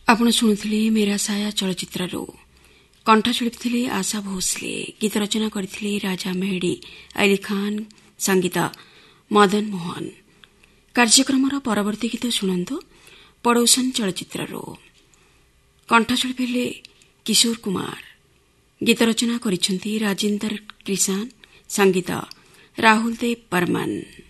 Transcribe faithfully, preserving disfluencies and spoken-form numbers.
ଆପଣ ଶୁଣୁଥିଲେ ମେରା ସାୟା ଚଳଚ୍ଚିତ୍ରରୁ କଣ୍ଠ ଶିଳ୍ପୀ ଆଶା ଭୋସଲେ, ଗୀତ ରଚନା କରିଥିଲେ ରାଜା ମେହେଡି ଅଲି ଖାନ, ସଙ୍ଗୀତ ମଦନ ମୋହନ। କାର୍ଯ୍ୟକ୍ରମର ପରବର୍ତ୍ତୀ ଗୀତ ଶୁଣନ୍ତୁ ପଡ଼ୋସନ୍ ଚଳଚ୍ଚିତ୍ରରୁ କଣ୍ଠଶିଳ୍ପୀ ହେଲେ କିଶୋର କୁମାର, ଗୀତ ରଚନା କରିଛନ୍ତି ରାଜେନ୍ଦର କିସାନ, ସଙ୍ଗୀତ ରାହୁଲ ଦେବ ବର୍ମନ।